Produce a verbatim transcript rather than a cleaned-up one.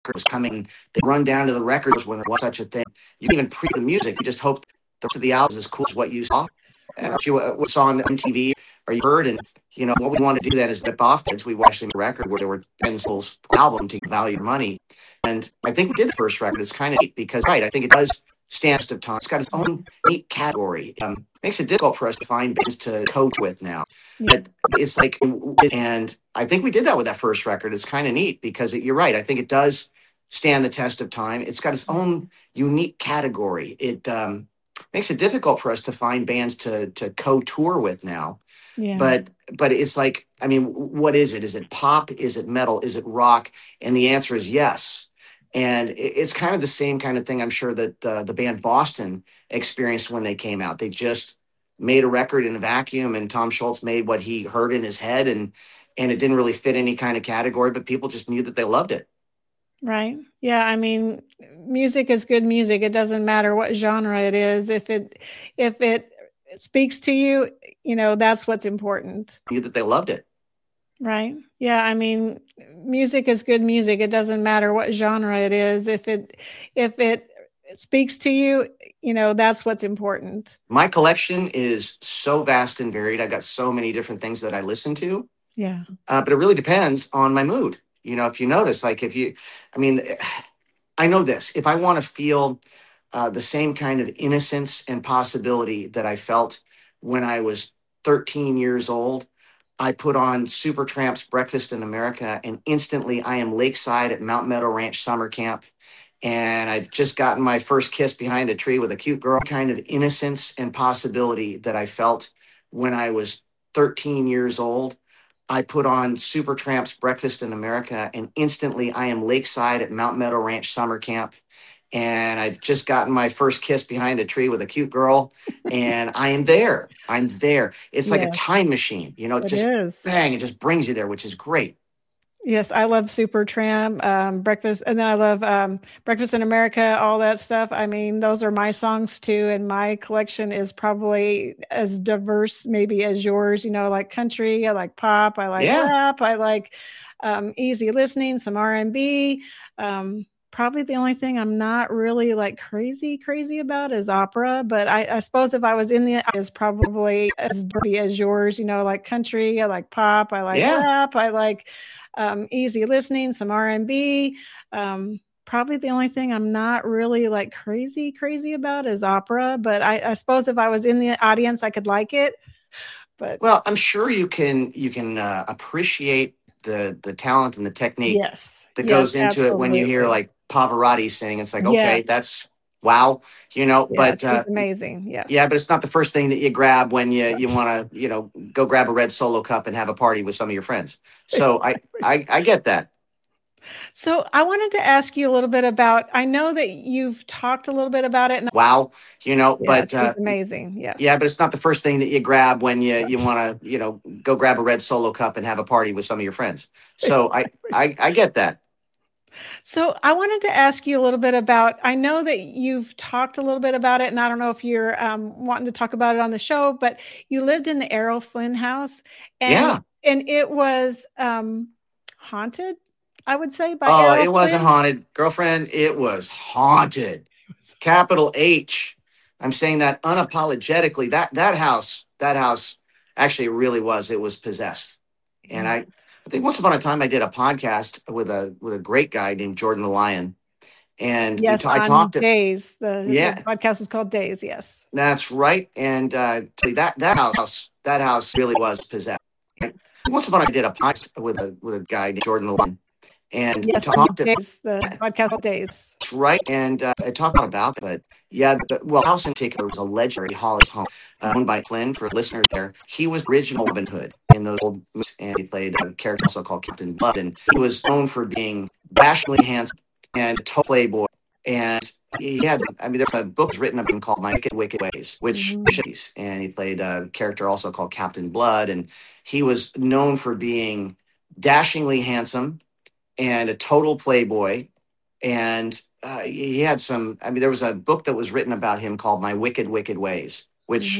was coming. They run down to the records when there was such a thing. You can even pre the music. You just hope the rest of the album is as cool as what you saw. And what you what saw on M T V or you heard. And, you know, what we want to do then is rip off kids. We watched a record where there were ten souls album to value your money. And I think we did the first record. It's kind of neat because, right, I think it does stand the time. It's got its own neat category. Um, makes it difficult for us to find bands to coach with now. But it's like, and I think we did that with that first record. It's kind of neat because it, you're right. I think it does stand the test of time. It's got its own unique category. It um, makes it difficult for us to find bands to to co-tour with now. Yeah. But but it's like, I mean, what is it? Is it pop? Is it metal? Is it rock? And the answer is yes. And it's kind of the same kind of thing I'm sure that uh, the band Boston experienced when they came out. They just made a record in a vacuum, and Tom Scholz made what he heard in his head, and and it didn't really fit any kind of category, but people just knew that they loved it. Right. Yeah. I mean, music is good music. It doesn't matter what genre it is. If it if it speaks to you, you know, that's what's important. Knew that they loved it. Right. Yeah. I mean, music is good music. It doesn't matter what genre it is. If it if it speaks to you, you know, that's what's important. My collection is so vast and varied. I've got so many different things that I listen to. Yeah. Uh, but it really depends on my mood. You know, if you notice, like if you, I mean, I know this. If I want to feel uh, the same kind of innocence and possibility that I felt when I was thirteen years old, I put on Supertramp's Breakfast in America, and instantly I am lakeside at Mount Meadow Ranch summer camp. And I've just gotten my first kiss behind a tree with a cute girl. Kind of innocence and possibility that I felt when I was thirteen years old. I put on Supertramp's Breakfast in America, and instantly I am lakeside at Mount Meadow Ranch summer camp. And I've just gotten my first kiss behind a tree with a cute girl, and I am there. I'm there. It's like Yes. a time machine, you know, It just is. bang, it just brings you there, which is great. Yes, I love Supertramp, um, Breakfast, and then I love um, Breakfast in America, all that stuff. I mean, those are my songs too, and my collection is probably as diverse maybe as yours. You know, I like country, I like pop, I like Yeah. rap, I like um, easy listening, some R and B. Um, probably the only thing I'm not really like crazy, crazy about is opera. But I, I suppose if I was in the is probably as dirty as yours. You know, like country, I like pop, I like Yeah. rap, I like um, easy listening, some R and B. Um, probably the only thing I'm not really like crazy, crazy about is opera. But I, I suppose if I was in the audience, I could like it. But Well, I'm sure you can you can uh, appreciate the the talent and the technique yes, that yes, goes into it when you hear absolutely. like Pavarotti sing. It's like, okay, Yes. that's wow, you know. Yes, But he's uh, amazing. Yes. yeah, but it's not the first thing that you grab when you you want to, you know, go grab a red Solo cup and have a party with some of your friends. So I I, I get that. So I wanted to ask you a little bit about, I know that you've talked a little bit about it. And Wow, you know, yes, but he's uh, amazing. Yes. yeah, but it's not the first thing that you grab when you you want to, you know, go grab a red Solo cup and have a party with some of your friends. So I I, I get that. So I wanted to ask you a little bit about, I know that you've talked a little bit about it, and I don't know if you're um, wanting to talk about it on the show, but you lived in the Errol Flynn house, and Yeah. and it was um, haunted, I would say, by Oh, Errol it wasn't Flynn. haunted, girlfriend. It was haunted. Capital H. I'm saying that unapologetically. That that house, that house actually really was. It was possessed. And I, I think once upon a time I did a podcast with a with a great guy named Jordan the Lion. And we Yes, ta- I on talked to Days. The, yeah, the podcast was called Days. Yes. that's right. And uh, that that house, that house really was possessed. Once upon a time I did a podcast with a with a guy named Jordan the Lion. And yes, we talked to Days. The podcast called Days. right. And uh, I talked about that. But yeah, the, well, house in particular was a legendary Hollywood home uh, owned by Flynn. For listeners there, he was the original Robin Hood in those old movies, and he played a character also called Captain Blood. And he was known for being dashingly handsome and a total playboy. And he had, I mean, there's a book written of him called My Wicked, Wicked Ways, which, Mhm. and he played a character also called Captain Blood. And he was known for being dashingly handsome and a total playboy. And uh, he had some, I mean, there was a book that was written about him called My Wicked, Wicked Ways, which